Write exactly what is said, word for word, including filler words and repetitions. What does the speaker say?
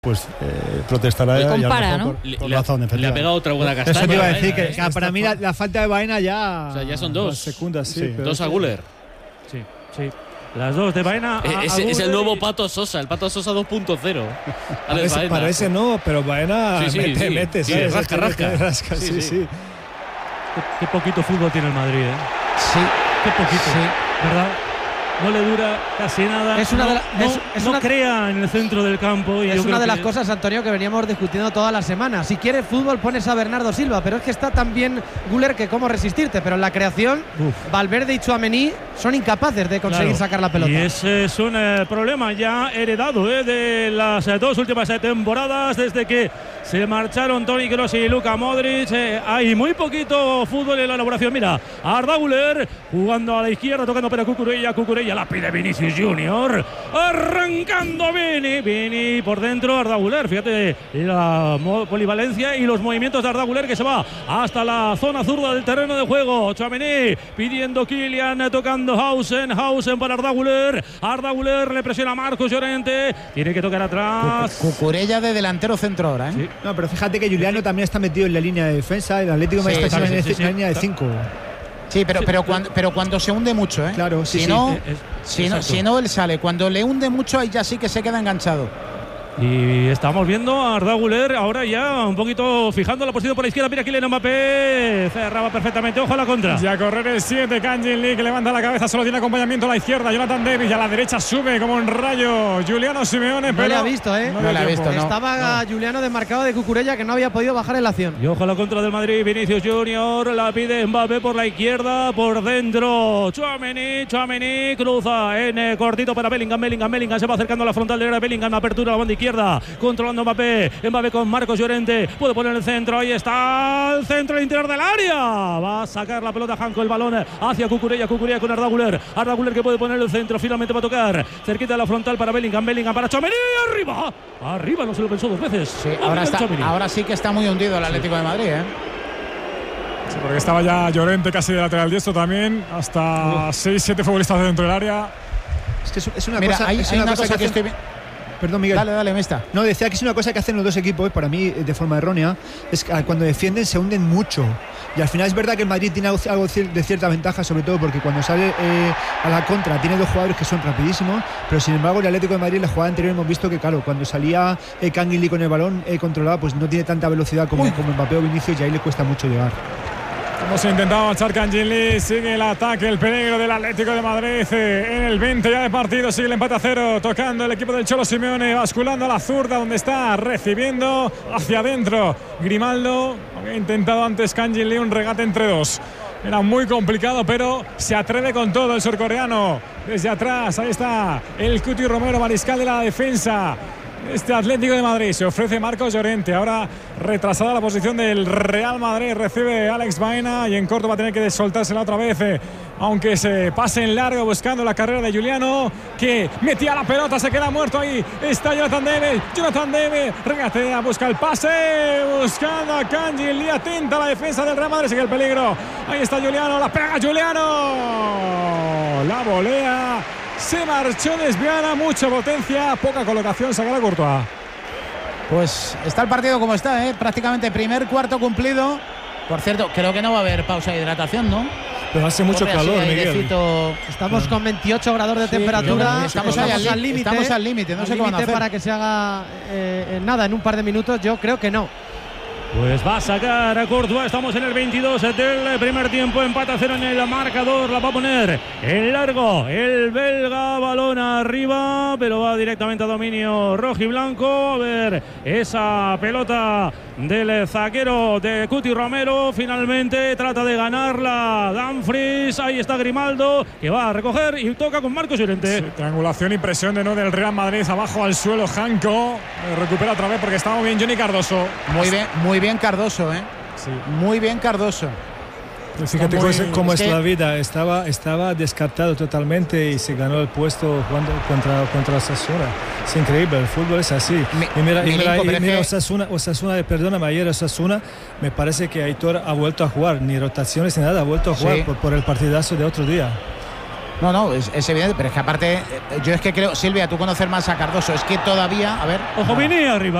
pues eh, protestará Pues y compara, a lo ¿no? mejor por, por le, razón, le ha pegado otra buena castaña. Eso te iba a decir, ¿eh? que, ¿eh? que para mí la, la falta de Baena ya... O sea, ya son dos. Secundas, sí, sí, pero dos a Güler. Sí, sí. Las dos de Baena. Eh, a, es, a es el nuevo y... Pato Sosa, el Pato Sosa dos punto cero. Parece, parece no, pero Baena sí, sí, mete, sí. mete, Sí, ¿sabes? rasca, rasca. rasca sí, sí. Sí, sí. Qué, qué poquito fútbol tiene el Madrid, ¿eh? Sí. Qué poquito, Sí. ¿verdad? No le dura casi nada. Es una no, de la- no, es- es no una- crea en el centro del campo. Y Es yo una creo de las que- cosas, Antonio, que veníamos discutiendo toda la semana. Si quieres fútbol, pones a Bernardo Silva, pero es que está tan bien Güler que cómo resistirte. Pero en la creación, Uf. Valverde y Tchouaméni son incapaces de conseguir Claro. sacar la pelota. Y ese es un eh, problema ya heredado eh, de las eh, dos últimas eh, temporadas, desde que se marcharon Toni Kroos y Luka Modric. Eh, hay muy poquito fútbol en la elaboración. Mira, Arda Güler jugando a la izquierda, tocando para Cucurella. Cucurella la pide Vinicius Junior. Arrancando Vini. Vini por dentro, Arda Güler. Fíjate la polivalencia y los movimientos de Arda Güler, que se va hasta la zona zurda del terreno de juego. Tchouaméni pidiendo Kylian, tocando Hausen. Hausen para Arda Güler. Arda Güler le presiona a Marcos Llorente. Tiene que tocar atrás. Cucurella de delantero centro ahora, ¿eh? Sí. No, pero fíjate que Juliano también está metido en la línea de defensa. El Atlético Sí, está sí, en la sí, línea- sí, sí. la línea de cinco. Sí, pero, pero, cuando, pero cuando se hunde mucho, ¿eh? Claro, sí, si sí. no, Es- si, no, exacto. si no, él sale. Cuando le hunde mucho, ahí ya sí que se queda enganchado. Y estamos viendo a Arda Güler ahora ya un poquito fijando la posición por la izquierda. Mira Kylian Mbappé, cerraba perfectamente. Ojo a la contra. Y a correr el siete, Kangin Lee, que levanta la cabeza, solo tiene acompañamiento a la izquierda. Jonathan Davis, y a la derecha sube como un rayo Giuliano Simeone, No pero le ha visto, ¿eh? No le ha tiempo. visto, no. Estaba Juliano desmarcado de Cucurella, que no había podido bajar en la acción. Y ojo a la contra del Madrid. Vinicius Junior la pide Mbappé por la izquierda, por dentro. Tchouaméni, Tchouaméni cruza en eh, cortito para Bellingham. Bellingham, Bellingham se va acercando a la frontal de área. Bellingham, apertura a la banda izquierda, controlando Mbappé. Mbappé con Marcos Llorente, puede poner el centro. Ahí está el centro, el interior del área. Va a sacar la pelota Janko, el balón hacia Cucurella. Cucurella con Arda Güler. Arda Güler que puede poner el centro. Finalmente va a tocar cerquita de la frontal para Bellingham. Bellingham para Tchouaméni. Arriba, arriba, no se lo pensó dos veces. Sí, Arriba ahora, el está, Tchouaméni. ahora sí que está muy hundido el Atlético de Madrid, ¿eh? Sí, porque estaba ya Llorente casi de lateral diestro también. Hasta seis siete futbolistas dentro del área. Es que es, es una Mira, cosa, hay, es hay una una cosa cosa que hacen- estoy... vi- Perdón, Miguel. Dale, dale, Mesta. No, decía que es una cosa que hacen los dos equipos, para mí de forma errónea, es que cuando defienden se hunden mucho. Y al final es verdad que el Madrid tiene algo algo de cierta ventaja, sobre todo porque cuando sale eh, a la contra tiene dos jugadores que son rapidísimos, pero sin embargo el Atlético de Madrid en la jugada anterior hemos visto que claro, cuando salía eh, Kangin Lee con el balón eh, controlado, pues no tiene tanta velocidad como, como Mbappé o Vinicius, y ahí le cuesta mucho llegar. Hemos intentado marchar Kangin Lee, sigue el ataque, el peligro del Atlético de Madrid eh, en el veinte ya de partido, sigue el empate a cero, tocando el equipo del Cholo Simeone, basculando a la zurda donde está recibiendo hacia adentro Grimaldo. Había intentado antes Kangin Lee un regate entre dos. Era muy complicado, pero se atreve con todo el surcoreano. Desde atrás, ahí está el Cuti Romero, mariscal de la defensa. Este Atlético de Madrid se ofrece Marcos Llorente. Ahora retrasada la posición del Real Madrid. Recibe Alex Baena y en corto va a tener que soltársela otra vez. Eh, aunque se pase en largo buscando la carrera de Giuliano, que metía la pelota, se queda muerto ahí. Está Jonathan Davis. Jonathan Davis regatea, busca el pase. Buscando a Kangin Lee. Atenta a la defensa del Real Madrid. Sigue el peligro. Ahí está Giuliano. La pega Giuliano. La volea. Se marchó desviada, mucha potencia, poca colocación, saca la Courtois. Pues está el partido como está, ¿eh? Prácticamente primer cuarto cumplido. Por cierto, creo que no va a haber pausa de hidratación, ¿no? Pero hace mucho Corre así, calor, Miguel. airecito. Estamos con veintiocho grados de Sí, temperatura. estamos ahí al li- límite. estamos al límite, no al sé qué van a límite hacer. para que se haga eh, nada en un par de minutos. Yo creo que no. Pues va a sacar a Courtois. Estamos en el veintidós del primer tiempo. Empate a cero en el marcador. La va a poner en largo el belga. Balón arriba, pero va directamente a dominio rojiblanco. A ver esa pelota del zaguero de Cuti Romero. Finalmente trata de ganarla Dumfries. Ahí está Grimaldo, que va a recoger y toca con Marcos Llorente. Sí, triangulación y presión de no del Real Madrid. Abajo al suelo Janko. Eh, recupera otra vez porque estaba muy bien Johnny Cardoso. Muy bien, muy bien Cardoso, ¿eh? Sí. Muy bien Cardoso. Fíjate Está muy- cómo, cómo es, es que- la vida, estaba, estaba descartado totalmente y se ganó el puesto jugando contra, contra Osasuna. Es increíble, el fútbol es así. Mi- y mira, y Milinko, mira, y pero es mira que- Osasuna, Osasuna, perdóname, ayer Osasuna, me parece que Aitor ha vuelto a jugar, ni rotaciones ni nada, ha vuelto a jugar Sí. por, por el partidazo de otro día. No, no, es, es evidente, pero es que aparte, yo es que creo, Silvia, tú conoces más a Cardoso, es que todavía, a ver. Ojo, Vini arriba.